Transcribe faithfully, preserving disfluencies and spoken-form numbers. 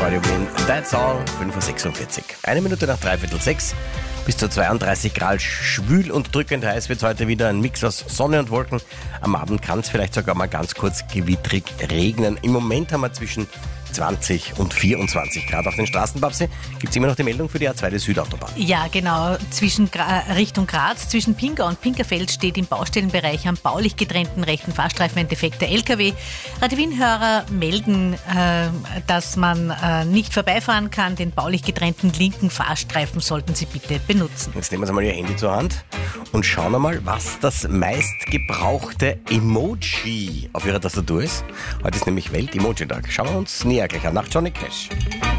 Radio Wien. That's all, fünf Uhr sechsundvierzig. Eine Minute nach dreiviertel sechs. Bis zu zweiunddreißig Grad, schwül und drückend heiß wird es heute wieder. Ein Mix aus Sonne und Wolken. Am Abend kann es vielleicht sogar mal ganz kurz gewittrig regnen. Im Moment haben wir zwischen zwanzig und vierundzwanzig Grad. Auf den Straßen, Babsi, gibt es immer noch die Meldung für die A zwei, die Südautobahn. Ja, genau. Zwischen Gra- Richtung Graz, zwischen Pinga und Pinkerfeld steht im Baustellenbereich am baulich getrennten rechten Fahrstreifen ein defekter L K W. Radio Wien-Hörer melden, äh, dass man äh, nicht vorbeifahren kann. Den baulich getrennten linken Fahrstreifen sollten Sie bitte benutzen. Jetzt nehmen Sie mal Ihr Handy zur Hand und schauen wir mal, was das meistgebrauchte Emoji auf Ihrer Tastatur ist. Heute ist nämlich Welt-Emoji-Tag. Schauen wir uns näher gleich an nach Johnny Cash.